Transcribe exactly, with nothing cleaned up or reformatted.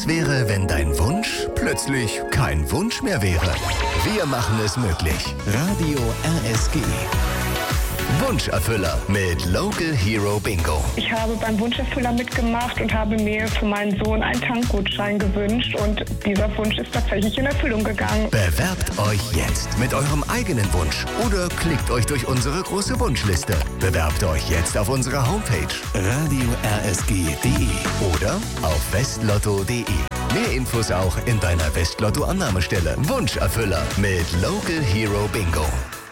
Was wäre, wenn dein Wunsch plötzlich kein Wunsch mehr wäre? Wir machen es möglich. Radio R S G. Wunscherfüller mit Local Hero Bingo. Ich habe beim Wunscherfüller mitgemacht und habe mir für meinen Sohn einen Tankgutschein gewünscht und dieser Wunsch ist tatsächlich in Erfüllung gegangen. Bewerbt euch jetzt mit eurem eigenen Wunsch oder klickt euch durch unsere große Wunschliste. Bewerbt euch jetzt auf unserer Homepage radio r s g punkt d e oder auf westlotto punkt d e. Mehr Infos auch in deiner Westlotto-Annahmestelle. Wunscherfüller mit Local Hero Bingo.